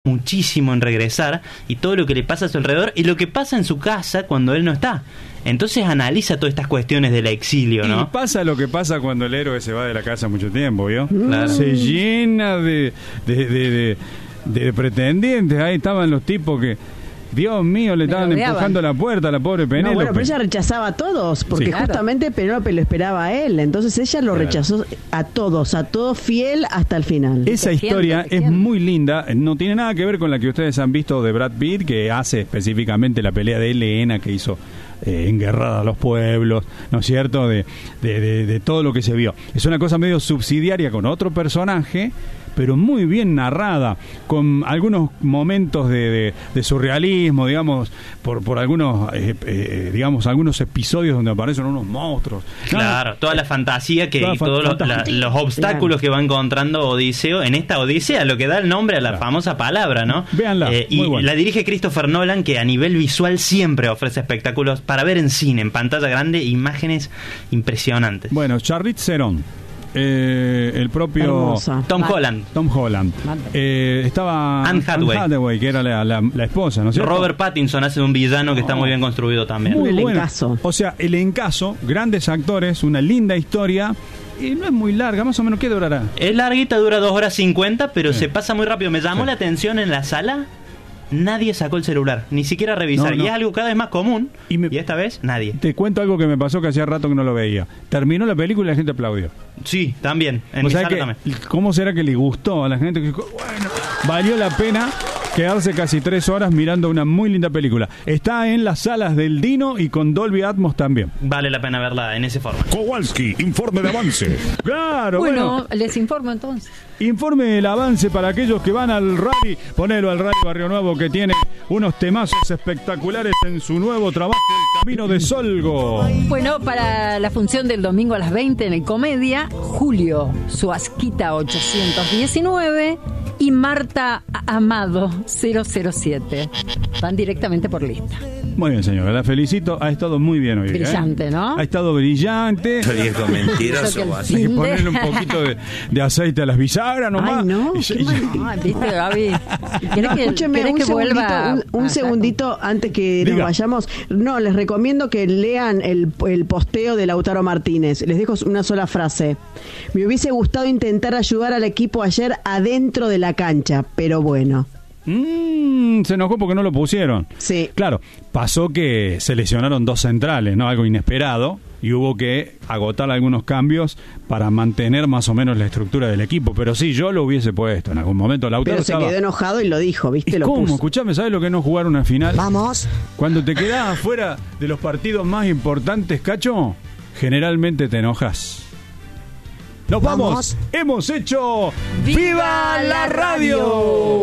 muchísimo en regresar y todo lo que le pasa a su alrededor y lo que pasa en su casa cuando él no está. Entonces analiza todas estas cuestiones del exilio, ¿no? Y pasa lo que pasa cuando el héroe se va de la casa mucho tiempo, ¿vio? Claro. Se llena de pretendientes. Ahí estaban los tipos que, Dios mío, le estaban empujando la puerta a la pobre Penélope. No, bueno, pero ella rechazaba a todos, porque Sí. justamente Penélope lo esperaba a él. Entonces ella lo rechazó a todos fiel hasta el final. Esa historia es muy linda. No tiene nada que ver con la que ustedes han visto de Brad Pitt, que hace específicamente la pelea de Helena, que hizo enguerrada a los pueblos, ¿no es cierto? De todo lo que se vio. Es una cosa medio subsidiaria con otro personaje, pero muy bien narrada, con algunos momentos de surrealismo, digamos, por algunos, digamos, algunos episodios donde aparecen unos monstruos. Claro, toda la fantasía y todos los obstáculos que va encontrando Odiseo en esta Odisea, lo que da el nombre a la famosa palabra, ¿no? Véanla, y bueno. La dirige Christopher Nolan, que a nivel visual siempre ofrece espectáculos para ver en cine, en pantalla grande, imágenes impresionantes. Bueno, Charlize Theron. El propio Hermosa. Tom Holland. Estaba Anne Hathaway, que era la esposa, ¿no es cierto? Robert Pattinson hace de un villano que está muy bien construido también. Muy El bueno. encaso. O sea, el encaso, grandes actores, una linda historia. Y no es muy larga, más o menos, ¿qué durará? Es larguita, dura 2 horas 50, pero se pasa muy rápido. Me llamó la atención en la sala. Nadie sacó el celular, ni siquiera revisar. No. Y es algo cada vez más común. Y esta vez, nadie. Te cuento algo que me pasó, que hacía rato que no lo veía. Terminó la película y la gente aplaudió. Sí, también. En O mi sea sala que, también. ¿cómo será que le gustó a la gente? Que dijo, bueno, valió la pena quedarse casi 3 horas mirando una muy linda película. Está en las salas del Dino y con Dolby Atmos también. Vale la pena verla en ese formato. Kowalski, informe de avance. Claro, Bueno, les informo entonces. Informe del avance para aquellos que van al rally. Ponelo al rally Barrio Nuevo, que tiene unos temazos espectaculares en su nuevo trabajo, El Camino de Solgo. Bueno, para la función del domingo a las 20 en el Comedia, Julio Suasquita 819 y Marta Amado 007. Van directamente por lista. Muy bien, señora, la felicito. Ha estado muy bien hoy. Brillante, ¿no? Ha estado brillante. Viejo mentiroso. Eso que el así. Hay que fin de- ponerle un poquito de aceite a las bisagras nomás. Ay, no, Y- qué mal. Ah, ¿viste, Gaby? ¿Querés que, Escúcheme, querés un que segundito, vuelva? un segundito antes que Diga. nos vayamos. No, les recomiendo que lean el posteo de Lautaro Martínez. Les dejo una sola frase. Me hubiese gustado intentar ayudar al equipo ayer adentro de la cancha, pero bueno. Se enojó porque no lo pusieron. Sí. Claro, pasó que se lesionaron 2 centrales, ¿no? Algo inesperado, y hubo que agotar algunos cambios para mantener más o menos la estructura del equipo. Pero sí, yo lo hubiese puesto en algún momento. Lautaro Pero se estaba... quedó enojado y lo dijo, ¿viste? Lo ¿Cómo? puso. Escuchame, ¿sabes lo que es no jugar una final? Vamos. Cuando te quedás afuera de los partidos más importantes, Cacho, generalmente te enojas. ¡Nos vamos! Vamos. ¡Hemos hecho ¡Viva la radio!